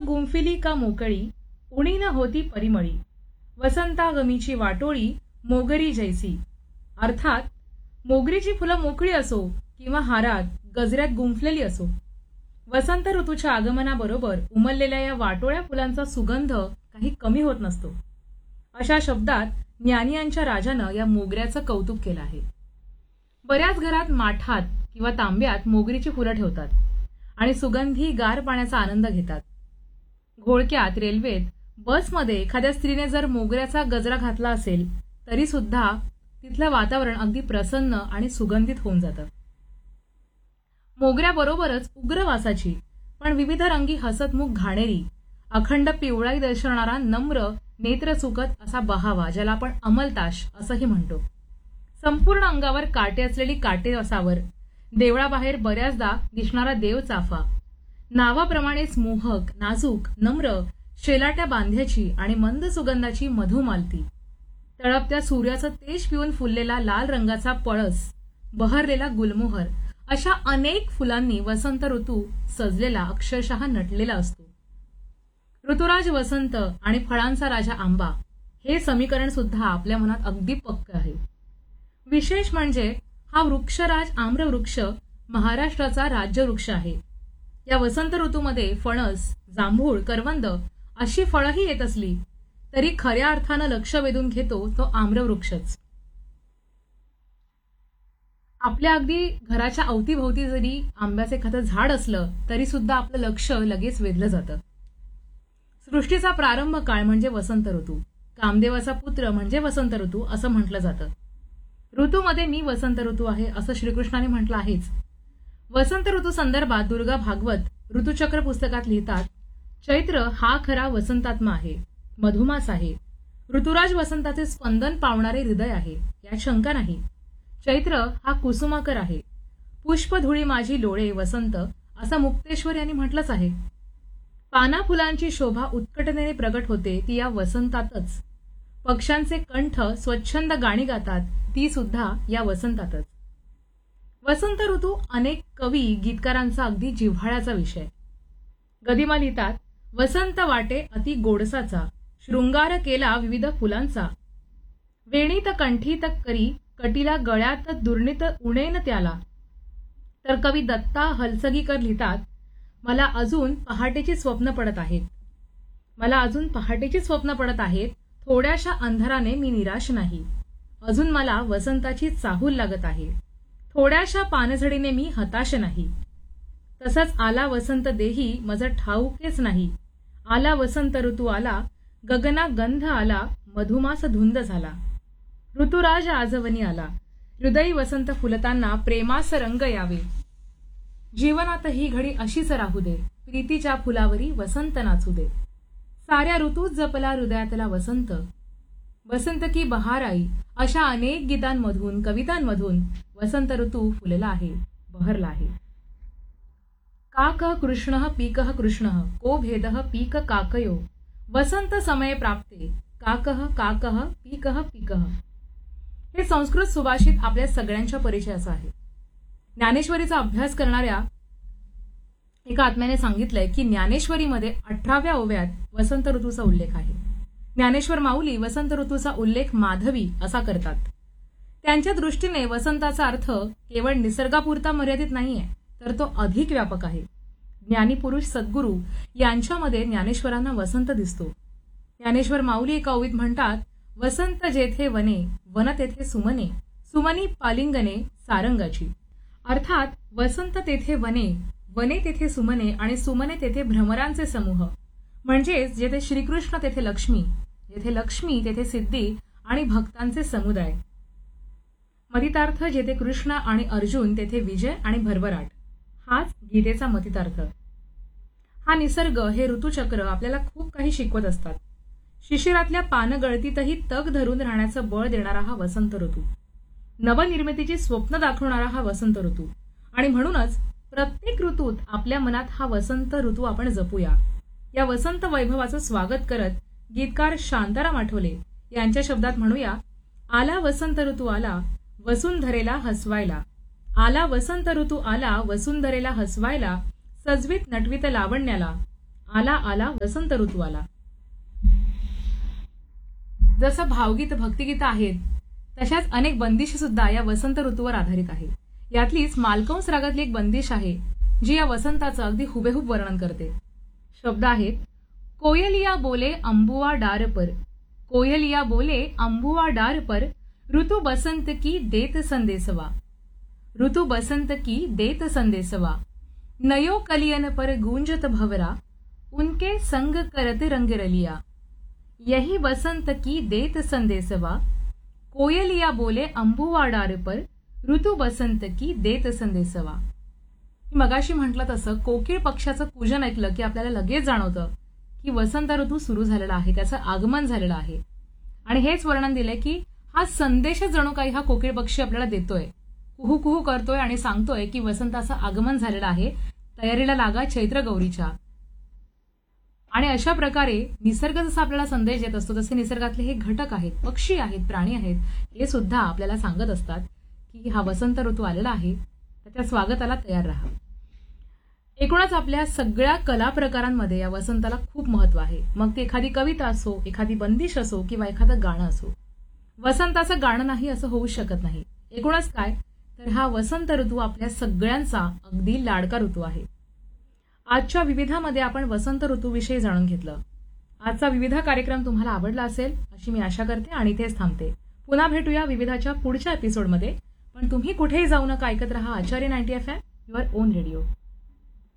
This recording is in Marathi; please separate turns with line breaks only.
गुंफिली का मोकळी, उणी न होती परिमळी, वसंतागमीची वाटोळी, मोगरी जैसी. अर्थात मोगरीची फुलं मोकळी असो किंवा हारात गजऱ्यात गुंफलेली असो, वसंत ऋतूच्या आगमनाबरोबर उमललेल्या या वाटोळ्या फुलांचा सुगंध काही कमी होत नसतो. अशा शब्दात ज्ञानियांच्या राजानं या मोगऱ्याचं कौतुक केलं आहे. बऱ्याच घरात माठात किंवा तांब्यात मोगरीची फुलं ठेवतात आणि सुगंधी गार पाण्याचा आनंद घेतात. घोळक्यात, रेल्वेत, बसमध्ये एखाद्या स्त्रीने जर मोगऱ्याचा गजरा घातला असेल तरी सुद्धा तिथलं वातावरण अगदी प्रसन्न आणि सुगंधित होऊन जातं. मोगऱ्याबरोबरच उग्र वासाची पण विविध रंगी हसतमुख घाणेरी, अखंड पिवळाई दर्शवणारा नम्र नेत्रसुखद असा बहावा, ज्याला आपण अमलताश असंही म्हणतो. संपूर्ण अंगावर काटे असलेली काटेवासावर, देवळाबाहेर बऱ्याचदा दिसणारा देवचाफा, नावाप्रमाणेच मोहक, नाजूक, नम्र, शेलाट्या बांध्याची आणि मंद सुगंधाची मधुमालती, तळपत्या सूर्याचं तेज पिऊन फुललेला लाल रंगाचा पळस, बहरलेला गुलमोहर, अशा अनेक फुलांनी वसंत ऋतू सजलेला, अक्षरशः नटलेला असतो. ऋतुराज वसंत आणि फळांचा राजा आंबा हे समीकरण सुद्धा आपल्या मनात अगदी पक्क आहे. विशेष म्हणजे हा वृक्षराज आम्रवृक्ष महाराष्ट्राचा राज्यवृक्ष आहे. या वसंत ऋतूमध्ये फणस, जांभूळ, करवंद अशी फळंही येत असली तरी खऱ्या अर्थानं लक्ष वेधून घेतो तो आम्रवृक्षच. आपल्या अगदी घराच्या अवतीभोवती जरी आंब्याचे एखादं झाड असलं तरी सुद्धा आपलं लक्ष लगेच वेधलं जातं. सृष्टीचा प्रारंभ काळ म्हणजे वसंत ऋतू, कामदेवाचा पुत्र म्हणजे वसंत ऋतू असं म्हटलं जातं. ऋतूमध्ये मी वसंत ऋतू आहे असं श्रीकृष्णाने म्हटलं आहेच. वसंत ऋतू संदर्भात दुर्गा भागवत ऋतुचक्र पुस्तकात लिहितात, चैत्र हा खरा वसंतात्मा आहे, मधुमास आहे, ऋतुराज वसंताचे स्पंदन पावणारे हृदय आहे, यात शंका नाही. चैत्र हा कुसुमाकर आहे, पुष्पधुळी माझी लोळे वसंत असं मुक्तेश्वर यांनी म्हटलंच आहे. पाना फुलांची शोभा उत्कटतेने प्रगट होते ती या वसंतातच. पक्ष्यांचे कंठ स्वच्छंद गाणी गातात ती सुद्धा या वसंतातच. वसंत ऋतू अनेक कवी गीतकारांचा अगदी जिव्हाळ्याचा विषय. गदिमा लिहितात, वसंत वाटे अति गोडसाचा, शृंगार केला विविध फुलांचा, वेणीत कंठीत करी कटीला गळ्यात दुर्नित उणेन त्याला. तर कवी दत्ता हलसगीकर लिहितात, मला अजून पहाटेची स्वप्न पडत आहेत, मला अजून पहाटेची स्वप्न पडत आहेत, थोड्याशा अंधाराने मी निराश नाही, अजून मला वसंताची चाहूल लागत आहे, थोड्याशा पानझडीने मी हताश नाही. तसंच आला वसंत देही मज ठाऊकेच नाही, आला वसंत ऋतू आला, गगना गंध आला, मधुमास धुंद झाला, ऋतुराज आजवनी आला, हृदयी वसंत फुलताना प्रेमास रंग यावे, जीवनात ही घडी अशीच राहू दे, प्रीतीच्या फुलावरी वसंत नाचू दे, साऱ्या ऋतूत जपला हृदयातला वसंत, वसंत की बहार आई, अशा अनेक गीतांमधून, कवितांमधून वसंत ऋतू फुलला आहे, बहरला आहे. काकः कृष्णः पीकः कृष्णः को भेदः पीक काकयो, वसंत समय प्राप्ते काकः काकः पीकः पीकः. हे संस्कृत सुभाषित आपल्या सगळ्यांच्या परिचयाचं आहे. ज्ञानेश्वरीचा अभ्यास करणाऱ्या एका आत्म्याने सांगितलंय की ज्ञानेश्वरीमध्ये 18व्या ओव्यात वसंत ऋतूचा उल्लेख आहे. ज्ञानेश्वर माऊली वसंत ऋतूचा उल्लेख माधवी असा करतात. त्यांच्या दृष्टीने वसंताचा अर्थ केवळ निसर्गापुरता मर्यादित नाहीये, तर तो अधिक व्यापक आहे. ज्ञानी पुरुष सद्गुरू यांच्यामध्ये ज्ञानेश्वरांना वसंत दिसतो. ज्ञानेश्वर माऊली एका ओवीत म्हणतात, वसंत जेथे वने, वन तेथे सुमने, सुमनी पालिंगने सारंगाची. अर्थात वसंत तेथे वने, वने तेथे सुमने आणि सुमने तेथे भ्रमरांचे समूह, म्हणजेच जेथे श्रीकृष्ण तेथे लक्ष्मी, जेथे लक्ष्मी तेथे सिद्धी आणि भक्तांचे समुदाय. मतितार्थ जेथे कृष्ण आणि अर्जुन तेथे विजय आणि भरभराट, हाच गीतेचा मतितार्थ. हा निसर्ग, हे ऋतुचक्र आपल्याला खूप काही शिकवत असतात. शिशिरातल्या पानगळतीतही तग धरून राहण्याचं बळ देणारा हा वसंत ऋतू, नवनिर्मितीची स्वप्न दाखवणारा हा वसंत ऋतू, आणि म्हणूनच प्रत्येक ऋतूत आपल्या मनात हा वसंत ऋतू आपण जपूया. या वसंत वैभवाचं स्वागत करत गीतकार शांताराम आठवले यांच्या शब्दात म्हणूया, आला वसंत ऋतू आला वसुंधरेला हसवायला, आला वसंत ऋतू आला वसुंधरेला हसवायला, सजवीत नटवीत लावण्याला, आला आला वसंत ऋतू आला. जसं भावगीत भक्तिगीत आहेत तशाच अनेक बंदिशी सुद्धा या वसंत ऋतूवर आधारित आहेत. यातलीच मालकंस रागातली एक बंदिश आहे जी या वसंताचं अगदी हुबेहूब वर्णन करते. शब्द आहेत, कोयलिया बोले अंबुआ डार पर, कोयलिया बोले अंबुआ डार पर, ऋतु बसंत की देत संदेशवा, ऋतु बसंत की देत संदेशवा, नयो कलियन पर गूंजत भवरा, उनके संग करत रंग रलिया, यही बसंत की देत संदेशवा, कोयलिया बोले अंबुआ डार पर, ऋतु बसंत की देत संदेशवा. मगाशी म्हटलं तसं कोकिळ पक्षाचं पूजन ऐकलं की आपल्याला लगेच जाणवतं की वसंत ऋतू सुरू झालेला आहे, त्याचं आगमन झालेलं आहे. आणि हेच वर्णन दिलंय की हा संदेश जणू काही हा कोकिळ पक्षी आपल्याला देतोय, कुहू कुहू करतोय आणि सांगतोय की वसंताचं आगमन झालेलं आहे, तयारीला लागा चैत्र गौरीच्या. आणि अशा प्रकारे निसर्ग जसा आपल्याला संदेश देत असतो तसे निसर्गातले हे घटक आहेत, पक्षी आहेत, प्राणी आहेत, हे सुद्धा आपल्याला सांगत असतात की हा वसंत ऋतू आलेला आहे, त्याच्या स्वागताला तयार राहा. एकूणच आपल्या सगळ्या कला प्रकारांमध्ये या वसंताला खूप महत्व आहे. मग ती एखादी कविता असो, एखादी बंदिश असो किंवा एखादं गाणं असो, वसंताचं गाणं नाही असं होऊ शकत नाही. एकूणच काय तर हा वसंत ऋतू आपल्या सगळ्यांचा अगदी लाडका ऋतू आहे. आजच्या विविधामध्ये आपण वसंत ऋतूविषयी जाणून घेतलं. आजचा विविधा कार्यक्रम तुम्हाला आवडला असेल अशी मी आशा करते आणि इथेच थांबते. पुन्हा भेटूया विविधाच्या पुढच्या एपिसोडमध्ये. पण तुम्ही कुठेही जाऊ नका, ऐकत रहा आचार्य 90 FM, युअर ओन रेडिओ.